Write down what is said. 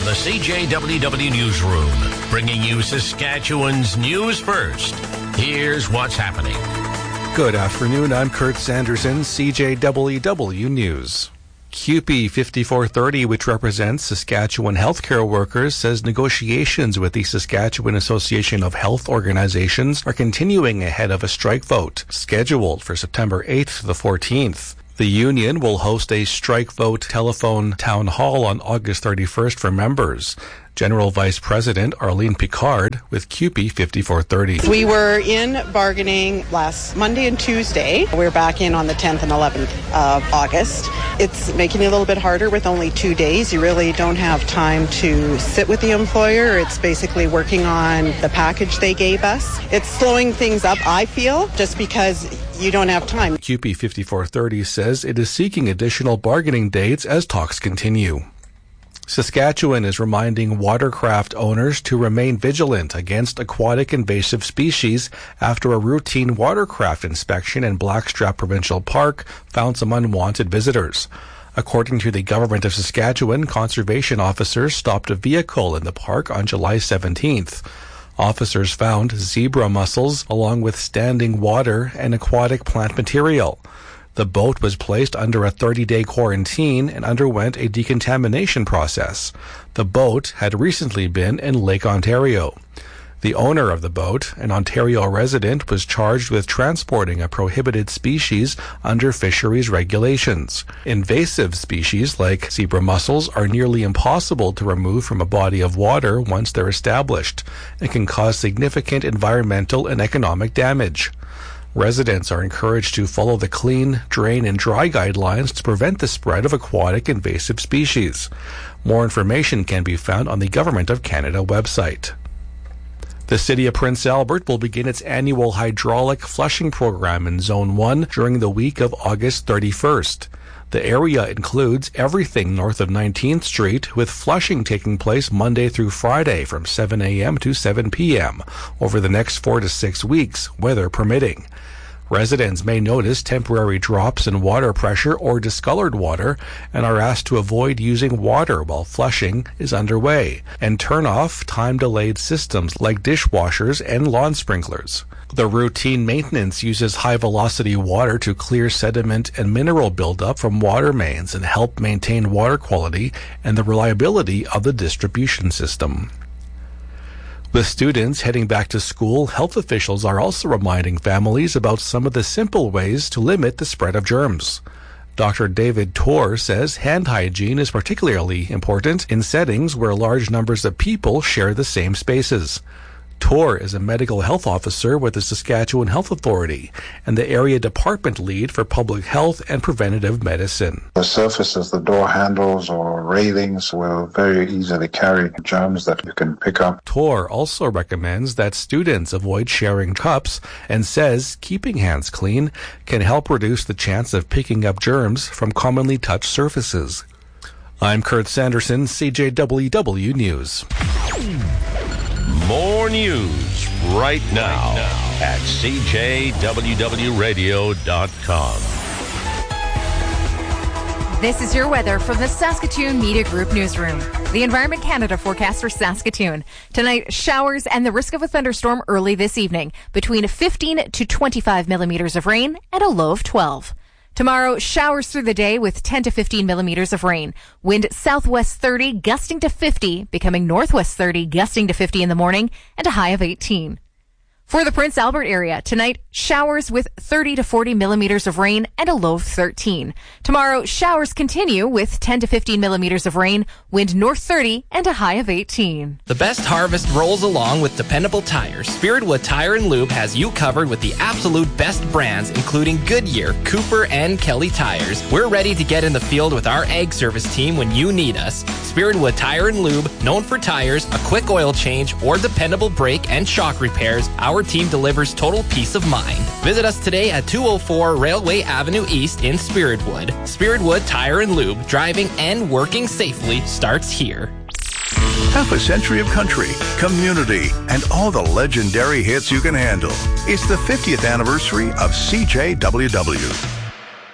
From the CJWW Newsroom, bringing you Saskatchewan's news first. Here's what's happening. Good afternoon, I'm Kurt Sanderson, CJWW News. CUPE 5430, which represents Saskatchewan healthcare workers, says negotiations with the Saskatchewan Association of Health Organizations are continuing ahead of a strike vote, scheduled for September 8th to the 14th. The union will host a strike vote telephone town hall on August 31st for members. General Vice President Arlene Picard with CUPE 5430. We were in bargaining last Monday and Tuesday. We're back in on the 10th and 11th of August. It's making it a little bit harder with only 2 days. You really don't have time to sit with the employer. It's basically working on the package they gave us. It's slowing things up, I feel, just because you don't have time. CUPE 5430 says it is seeking additional bargaining dates as talks continue. Saskatchewan is reminding watercraft owners to remain vigilant against aquatic invasive species after a routine watercraft inspection in Blackstrap Provincial Park found some unwanted visitors. According to the Government of Saskatchewan, conservation officers stopped a vehicle in the park on July 17th. Officers found zebra mussels along with standing water and aquatic plant material. The boat was placed under a 30-day quarantine and underwent a decontamination process. The boat had recently been in Lake Ontario. The owner of the boat, an Ontario resident, was charged with transporting a prohibited species under fisheries regulations. Invasive species like zebra mussels are nearly impossible to remove from a body of water once they're established and can cause significant environmental and economic damage. Residents are encouraged to follow the clean, drain, and dry guidelines to prevent the spread of aquatic invasive species. More information can be found on the Government of Canada website. The City of Prince Albert will begin its annual hydraulic flushing program in Zone 1 during the week of August 31st. The area includes everything north of 19th Street, with flushing taking place Monday through Friday from 7 a.m. to 7 p.m. over the next 4 to 6 weeks, weather permitting. Residents may notice temporary drops in water pressure or discolored water and are asked to avoid using water while flushing is underway and turn off time-delayed systems like dishwashers and lawn sprinklers. The routine maintenance uses high-velocity water to clear sediment and mineral buildup from water mains and help maintain water quality and the reliability of the distribution system. With students heading back to school, health officials are also reminding families about some of the simple ways to limit the spread of germs. Dr. David Torr says hand hygiene is particularly important in settings where large numbers of people share the same spaces. Torr is a medical health officer with the Saskatchewan Health Authority and the area department lead for public health and preventative medicine. The surfaces, the door handles or railings will very easily carry germs that you can pick up. Torr also recommends that students avoid sharing cups and says keeping hands clean can help reduce the chance of picking up germs from commonly touched surfaces. I'm Kurt Sanderson, CJWW News. More news right now at CJWWradio.com. This is your weather from the Saskatoon Media Group Newsroom. The Environment Canada forecast for Saskatoon. Tonight, showers and the risk of a thunderstorm early this evening, between 15 to 25 millimeters of rain and a low of 12. Tomorrow, showers through the day with 10 to 15 millimeters of rain. Wind southwest 30, gusting to 50, becoming northwest 30, gusting to 50 in the morning, and a high of 18. For the Prince Albert area, tonight, showers with 30 to 40 millimeters of rain and a low of 13. Tomorrow, showers continue with 10 to 15 millimeters of rain, wind north 30, and a high of 18. The best harvest rolls along with dependable tires. Spiritwood Tire and Lube has you covered with the absolute best brands, including Goodyear, Cooper, and Kelly tires. We're ready to get in the field with our ag service team when you need us. Spiritwood Tire and Lube, known for tires, a quick oil change, or dependable brake and shock repairs, our team delivers total peace of mind. Visit us today at 204 Railway Avenue East in Spiritwood. Spiritwood Tire and Lube, driving and working safely starts here. Half a century of country, community, and all the legendary hits you can handle. It's the 50th anniversary of CJWW.